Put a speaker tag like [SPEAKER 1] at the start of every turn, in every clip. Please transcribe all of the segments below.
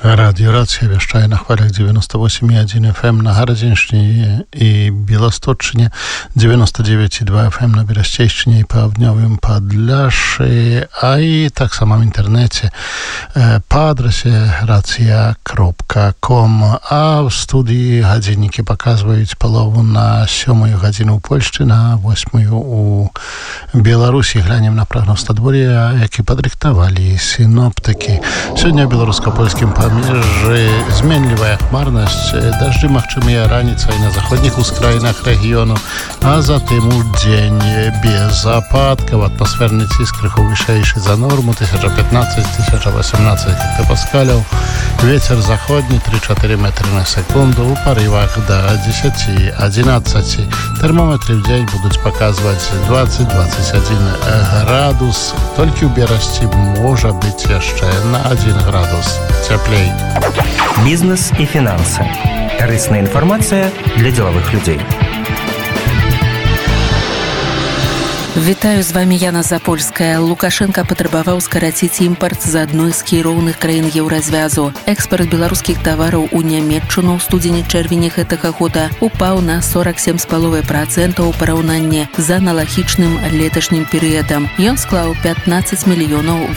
[SPEAKER 1] Радиорация вещает на хвалях 98,1 FM на Гародзинщине и Белосточине, 99,2 FM на Берестейщине и Павдневым Подляши, а и так само в интернете по адресе racja.com. А в студии годинники показывают полову на 7 годину у Польши, на 8 у Беларуси. Глянем на прогноз надворья, які подрихтовали синоптики. Сегодня белорусско-польским помежи зменлivая хмарность, дожди магчымыя раніцай на заходніх ускраінах рэгіёну, а затым у дзень без ападкаў. Атмасферны ціск крыху вышэйшы за норму 1015-1018 гектапаскаляў. Ветер заходні 3-4 метры на секунду, у порывах до 10-11. Термометры в день будут показывать 20-21 градус. Только у Берасти может быть еще на 1 градус теплей.
[SPEAKER 2] Бизнес и финансы. Корыстная информация для деловых людей.
[SPEAKER 3] Вітаю, з вами Яна Запольская. Лукашенко патрабаваў скараціць імпарт з адной з кіроўных краін еўразвязу. Экспорт беларускіх тавараў у Нямецчыну ў студзені-чэрвені гэтага года упаў на 47,5% у параўнанні з аналагічным леташнім перыядам. Ён склаў 15 мільёнаў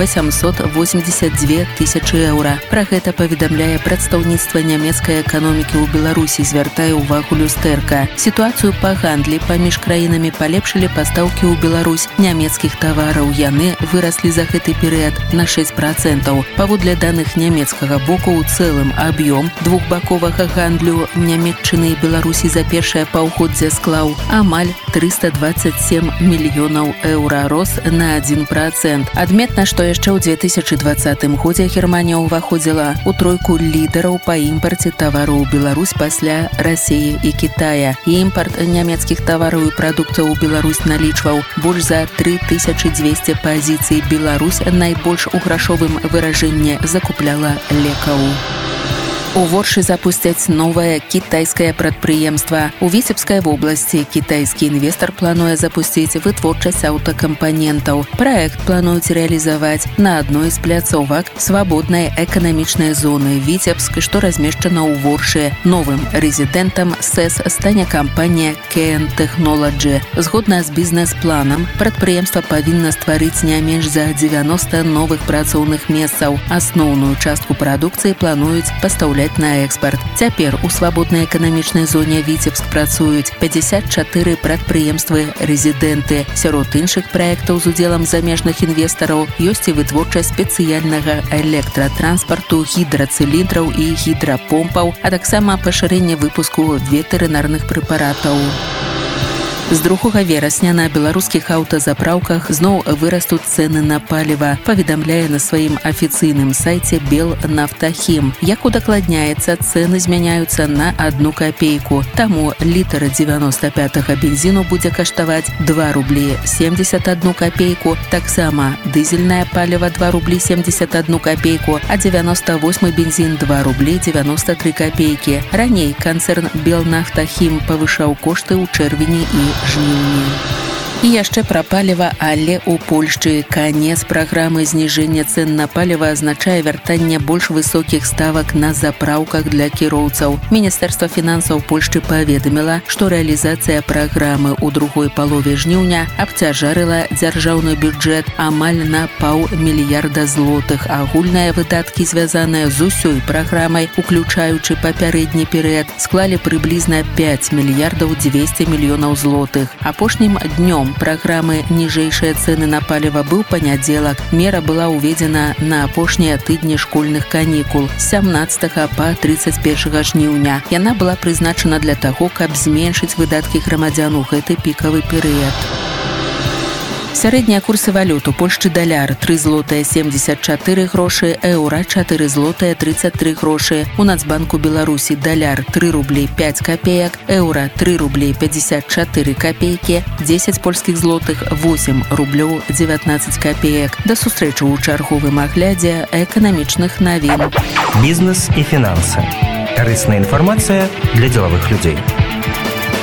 [SPEAKER 3] 882 тысячы еўра. Пра гэта паведамляе прадстаўніцтва нямецкай эканомікі ў Беларусі, звяртае ўвагу люстэрка. Сітуацыю па гандлі паміж краінамі палепшылі пастаўкі ў Беларусь нямецкіх тавараў. Яны выраслі за гэты перыяд на 6%. Паводле даных нямецкага боку, у цэлым аб'ём двухбаковага гандлю Нямецчыны і Беларусі за першае паўгоддзе склаў амаль 327 мільёнаў еўра, рос на 1%. Адметна, што яшчэ ў 2020 годзе Германія ўваходзіла ў тройку лідараў па імпарце тавараў у Беларусь пасля Расіі і Кітая. Імпарт нямецкіх тавараў і прадуктаў у Беларусь налічваў больш за 3200 пазіцый. Беларусь найбольш у грашовым выражэнні закупляла лекаў. У Воршы запусцяць новае кітайскае прадпрыемства. У Віцебскай вобласці кітайскі інвестар плануе запусціць вытворчасць аўтакампанентаў. Праект плануюць рэалізаваць на адной з пляцовак свабоднай эканамічнай зоны Віцебск, што размешчана ў Воршы. Новым рэзідэнтам СЭС стане кампанія KN Technology. Згодна з бізнес-планам, прадпрыемства павінна стварыць не менш за 90 новых працоўных месцаў. Асноўную частку прадукцыі плануюць пастаўляць на экспорт. Цяпер у свабоднай эканамічнай зоне Віцебск працуюць 54 прадпрыемствы-рэзідэнты. Сярод іншых праектаў з удзелам замежных інвестараў ёсць і вытворчасць спецыяльнага электратранспарту, гідрацыліндраў і гідрапомпаў, а таксама пашырэнне выпуску ветэрынарных прэпаратаў. З 2 верасня на беларускіх аўтазапраўках зноў вырастуць цэны на паліва, паведамляе на сваім афіцыйным сайце Белнафтахім. Як удакладняецца, цэны змяняюцца на 1 капейку. Таму літр 95-га бензіну будзе каштаваць 2 рублі 71 капейку, таксама дызельнае паліва 2 рублі 71 капейку, а 98-й бензін 2 рублі 93 капейкі. Раней канцэрн Белнафтахім павышаў кошты ў чэрвені і жніўні. І яшчэ пра паліва, але ў Польшчы канец праграмы зніжэння цэн на паліва азначае вяртанне больш высокіх ставак на запраўках для кіроўцаў. Міністэрства фінансаў Польшчы паведаміла, што рэалізацыя праграмы ў другой палове жніўня абцяжарыла дзяржаўны бюджэт амаль на $500 мільярда злотых. Агульныя выдаткі, звязаныя з усёй праграмай, уключаючы папярэдні перыяд, склалі прыблізна 5 мільярдаў 200 мільёнаў злотых. Апошнім днём праграмы ніжэйшыя цэны на паліва быў панядзелак. Мера была ўведзена на апошнія тыдні школьных канікул з 17 па 31 жніўня. Яна была прызначана для таго, каб зменшыць выдаткі грамадзян у гэты пікавы перыяд. Сярэднія курсы валют у Польшчы: даляр 3 злотыя 74 грошы, еўра 4 злотыя 33 грошы. У Нацбанку Беларусі даляр 3 рублі 5 копеек, еўра 3 рублі 54 копейкі, 10 польскіх злотых 8 рублёў 19 копеек. Да сустрэчы ў чарговым аглядзе эканамічных навін.
[SPEAKER 2] Бізнес і фінансы. Корыстная інфармацыя для деловых людей.